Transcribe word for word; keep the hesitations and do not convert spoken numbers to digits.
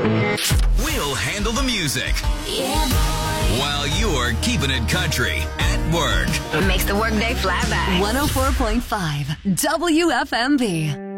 We'll handle the music. Yeah, boy. While you're keeping it country at work. It makes the workday fly by. one oh four point five W F M B.